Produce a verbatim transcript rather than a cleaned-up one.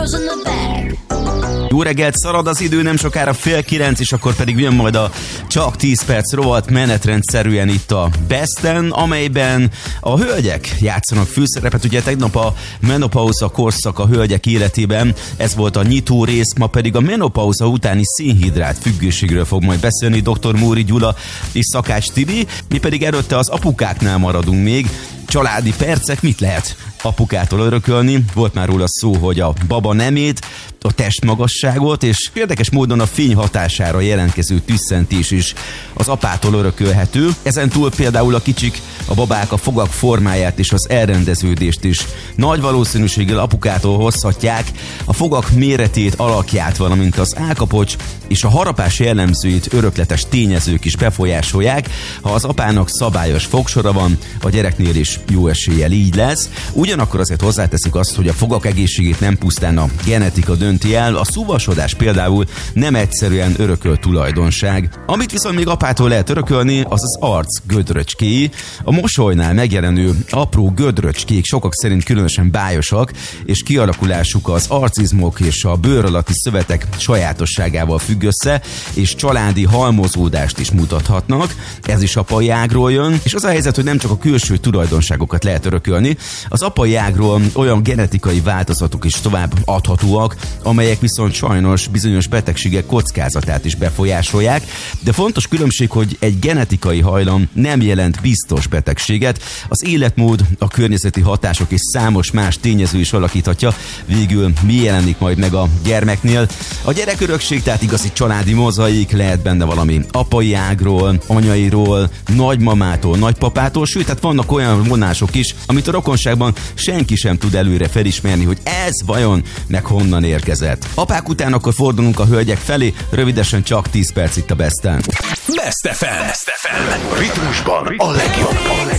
Jó reggelt, szarad az idő, nem sokára fél kilenc, és akkor pedig jön majd a csak tíz perc rovat menetrendszerűen itt a Besten, amelyben a hölgyek játszanak főszerepet. Ugye tegnap a menopauza korszak a hölgyek életében, ez volt a nyitó rész, ma pedig a menopauza utáni szénhidrát függőségről fog majd beszélni doktor Móri Gyula és Szakács Tibi. Mi pedig előtte az apukáknál maradunk még. Családi percek, mit lehet apukától örökölni? Volt már róla szó, hogy a baba nemét, a testmagasságot, és érdekes módon a fény hatására jelentkező tüsszentés is az apától örökölhető. Ezen túl például a kicsik, a babák a fogak formáját és az elrendeződést is nagy valószínűséggel apukától hozhatják, a fogak méretét, alakját, valamint az állkapocs és a harapás jellemzőit örökletes tényezők is befolyásolják. Ha az apának szabályos fogsora van, a gyereknél is jó eséllyel így lesz. Ugyanakkor azért hozzáteszünk azt, hogy a fogak egészségét nem pusztán a genetika dönti el, a szúvasodás például nem egyszerűen örökölt tulajdonság. Amit viszont még apától lehet örökölni, az az arc gödröcskéi. A mosolynál megjelenő apró gödröcskék sokak szerint különösen bájosak, és kialakulásuk az arcizmok és a bőr alatti szövetek sajátosságával függ össze, és családi halmozódást is mutathatnak. Ez is apai ágról jön, és az a helyzet, hogy nem csak a külső tulajdonságokat lehet örökölni, az apai ágról olyan genetikai változatok is tovább adhatóak, amelyek viszont sajnos bizonyos betegségek kockázatát is befolyásolják, de fontos különbség, hogy egy genetikai hajlam nem jelent biztos betegséget, az életmód, a környezeti hatások és számos más tényező is alakíthatja, végül mi jelenik majd meg a gyermeknél. A gyerekörökség tehát igazi családi mozaik, lehet benne valami apai ágról, anyairól, nagymamától, nagypapától, sőt, tehát vannak olyan vonások is, amit a rokonságban senki sem tud előre felismerni, hogy ez vajon meg honnan érkezett. Apák után akkor fordulunk a hölgyek felé, rövidesen csak tíz perc itt a Besten. Best ef em. Best ef em. Ritmusban a legjobb.